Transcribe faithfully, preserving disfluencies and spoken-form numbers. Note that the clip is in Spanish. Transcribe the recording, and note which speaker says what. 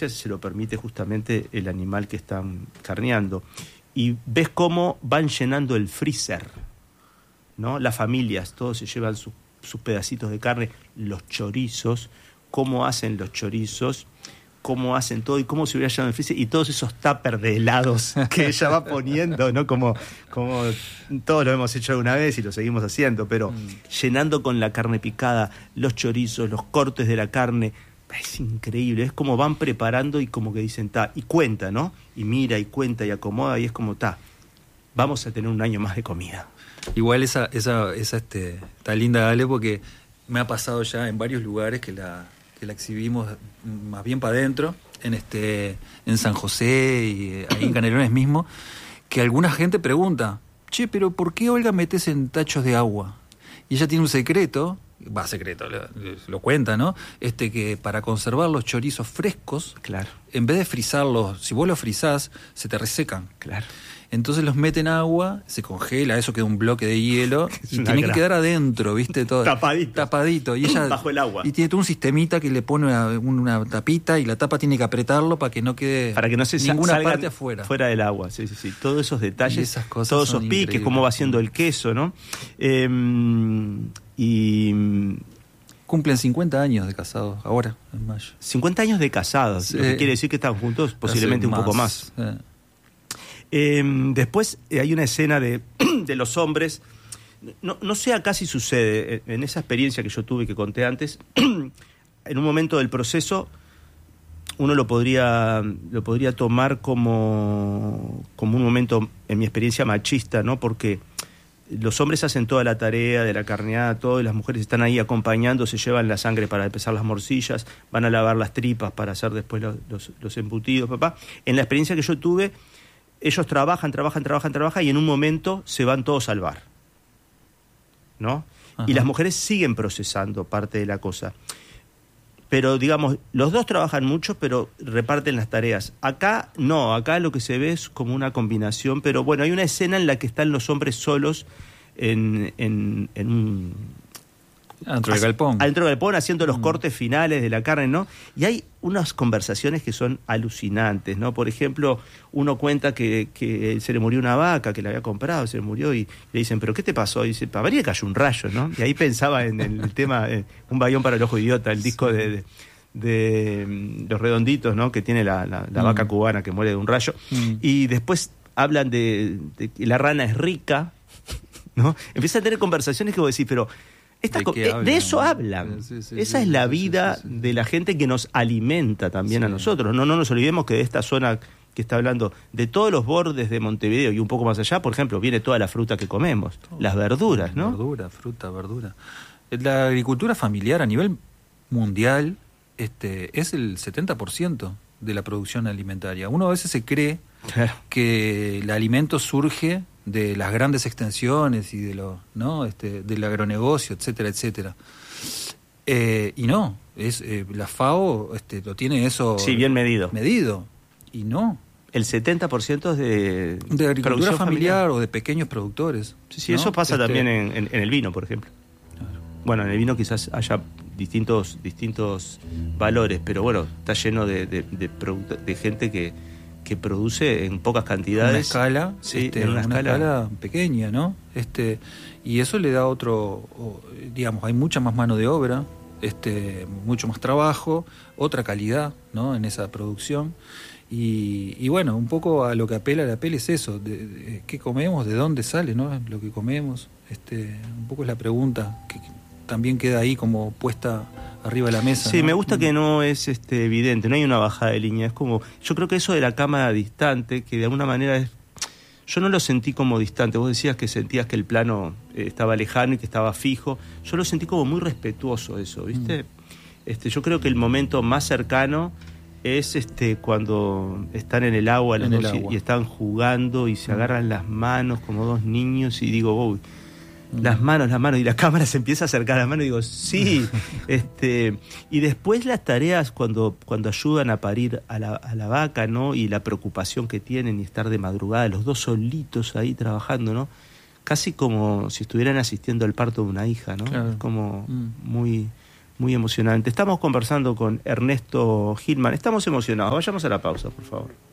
Speaker 1: anestesia si se lo permite justamente el animal que están carneando. Y ves cómo van llenando el freezer, ¿no? Las familias, todos se llevan sus, sus pedacitos de carne, los chorizos, cómo hacen los chorizos, cómo hacen todo y cómo se hubiera llenado el freezer y todos esos tuppers de helados que ella va poniendo, ¿no? Como, como todos lo hemos hecho alguna vez y lo seguimos haciendo, pero mm. llenando con la carne picada, los chorizos, los cortes de la carne. Es increíble, es como van preparando y como que dicen, ta, y cuenta, ¿no? Y mira, y cuenta, y acomoda, y es como, ta, vamos a tener un año más de comida.
Speaker 2: Igual esa, esa, esa este, está linda, Ale, porque me ha pasado ya en varios lugares que la, que la exhibimos más bien para adentro, en este, en San José y ahí en Canelones mismo, que alguna gente pregunta, che, pero ¿por qué, Olga, metes en tachos de agua? Y ella tiene un secreto, va secreto, lo, lo cuenta, ¿no? Este que para conservar los chorizos frescos,
Speaker 1: claro,
Speaker 2: en vez de frizarlos, si vos los frizás, se te resecan.
Speaker 1: Claro.
Speaker 2: Entonces los mete en agua, se congela, eso queda un bloque de hielo y tiene gra. que quedar adentro, ¿viste? Todo
Speaker 1: tapadito.
Speaker 2: Tapadito. Y ella,
Speaker 1: bajo el agua.
Speaker 2: Y tiene todo un sistemita que le pone una, una tapita y la tapa tiene que apretarlo para que no quede
Speaker 1: para que no se
Speaker 2: ninguna parte afuera.
Speaker 1: Fuera del agua, sí, sí, sí. Todos esos detalles,
Speaker 2: y esas cosas
Speaker 1: todos esos piques, cómo va haciendo el queso, ¿no? Eh, y...
Speaker 2: Cumplen cincuenta años de casados, ahora, en mayo.
Speaker 1: cincuenta años de casados, sí. Lo que quiere decir que están juntos posiblemente un
Speaker 2: más.
Speaker 1: poco más.
Speaker 2: Eh.
Speaker 1: Eh, después eh, hay una escena de, de los hombres, no, no sé acá si sucede, en esa experiencia que yo tuve que conté antes, en un momento del proceso uno lo podría, lo podría tomar como, como un momento, en mi experiencia, machista, ¿no? Porque los hombres hacen toda la tarea de la carneada, todo, y las mujeres están ahí acompañando, se llevan la sangre para empezar las morcillas, van a lavar las tripas para hacer después los, los, los embutidos, papá. En la experiencia que yo tuve, ellos trabajan, trabajan, trabajan, trabajan, y en un momento se van todos al bar, ¿no? Ajá. Y las mujeres siguen procesando parte de la cosa. Pero, digamos, los dos trabajan mucho, pero reparten las tareas. Acá, no, acá lo que se ve es como una combinación, pero bueno, hay una escena en la que están los hombres solos en, en, en un...
Speaker 2: Adentro del galpón.
Speaker 1: Adentro del galpón, haciendo los mm. cortes finales de la carne, ¿no? Y hay unas conversaciones que son alucinantes, ¿no? Por ejemplo, uno cuenta que, que se le murió una vaca que le había comprado, se le murió, y le dicen, ¿pero qué te pasó? Y dice, para María cayó un rayo, ¿no? Y ahí pensaba en el, el tema, eh, Un bayón para el ojo idiota, el disco sí. de, de, de Los Redonditos, ¿no? Que tiene la, la, la mm. vaca cubana que muere de un rayo. Mm. Y después hablan de, de que la rana es rica, ¿no? Empiezan a tener conversaciones que vos decís, pero... Esta ¿De, co- de, de eso hablan. Sí, sí, Esa sí, es la vida sí, sí, sí. de la gente que nos alimenta también sí. a nosotros. No, no nos olvidemos que de esta zona que está hablando, de todos los bordes de Montevideo y un poco más allá, por ejemplo, viene toda la fruta que comemos, Todo. las verduras, ¿no?
Speaker 2: Verdura, fruta, verdura. La agricultura familiar a nivel mundial este, es el setenta por ciento de la producción alimentaria. Uno a veces se cree claro. que el alimento surge de las grandes extensiones y de lo, ¿no? este, del agronegocio, etcétera, etcétera. Eh, y no, es eh, la FAO este, lo tiene eso
Speaker 1: sí, bien medido.
Speaker 2: medido. Y no.
Speaker 1: El setenta por ciento es de,
Speaker 2: de agricultura familiar, familiar o de pequeños productores.
Speaker 1: Sí, sí,
Speaker 2: ¿no?
Speaker 1: eso pasa
Speaker 2: este...
Speaker 1: también en, en, en el vino, por ejemplo. Claro. Bueno, en el vino quizás haya distintos, distintos valores, pero bueno, está lleno de, de, de, de, de gente que que produce en pocas cantidades.
Speaker 2: Una escala,
Speaker 1: sí,
Speaker 2: este,
Speaker 1: en una,
Speaker 2: una
Speaker 1: escala...
Speaker 2: escala pequeña, ¿no? Este, y eso le da otro, digamos, hay mucha más mano de obra, este, mucho más trabajo, otra calidad, ¿no? En esa producción. Y, y bueno, un poco a lo que apela la peli es eso, de, de, ¿qué comemos? ¿De dónde sale, no? Lo que comemos. Este, un poco es la pregunta que también queda ahí como puesta arriba de la mesa.
Speaker 1: Sí,
Speaker 2: ¿no?
Speaker 1: Me gusta que no es este evidente, no hay una bajada de línea, es como, yo creo que eso de la cámara distante, que de alguna manera es, yo no lo sentí como distante, vos decías que sentías que el plano eh, estaba lejano y que estaba fijo, yo lo sentí como muy respetuoso eso, ¿viste? Mm. Este, yo creo que el momento más cercano es este cuando están en el agua, los
Speaker 2: en
Speaker 1: dos,
Speaker 2: el agua.
Speaker 1: Y, y están jugando y se mm. agarran las manos como dos niños y digo, uy, las manos, las manos, y la cámara se empieza a acercar a la mano y digo, sí, este, y después las tareas cuando, cuando ayudan a parir a la, a la vaca, ¿no? Y la preocupación que tienen y estar de madrugada, los dos solitos ahí trabajando, ¿no? Casi como si estuvieran asistiendo al parto de una hija, ¿no?
Speaker 2: Claro.
Speaker 1: Como
Speaker 2: mm.
Speaker 1: muy, muy emocionante. Estamos conversando con Ernesto Hillman. Estamos emocionados. Vayamos a la pausa, por favor.